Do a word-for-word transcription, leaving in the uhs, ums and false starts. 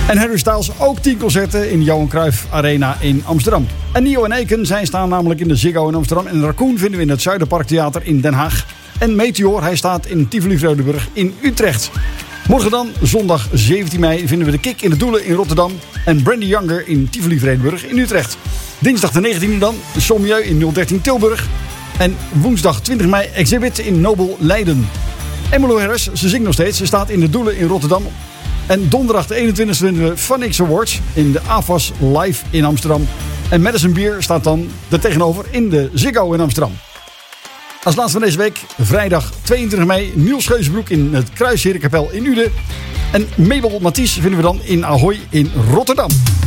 En Harry Styles ook tien concerten in de Johan Cruijff Arena in Amsterdam. En Nio en Eken, zij staan namelijk in de Ziggo in Amsterdam. En Raccoon vinden we in het Zuiderparktheater in Den Haag. En Meteor, hij staat in Tivoli Vredenburg in Utrecht. Morgen dan, zondag zeventien mei, vinden we de Kik in de Doelen in Rotterdam. En Brandy Younger in Tivoli Vredenburg in Utrecht. Dinsdag de negentiende dan, Sommieu in nul dertien Tilburg. En woensdag twintig mei Exhibit in Nobel Leiden. Emmylou Harris, ze zingt nog steeds. Ze staat in de Doelen in Rotterdam. En donderdag de eenentwintigste vinden we Funix Awards in de A F A S Live in Amsterdam. En Madison Beer staat dan er tegenover in de Ziggo in Amsterdam. Als laatste van deze week, vrijdag tweeëntwintig mei, Niels Geuzenbroek in het Kruisherenkapel in Uden. En Mabel Mathies vinden we dan in Ahoy in Rotterdam.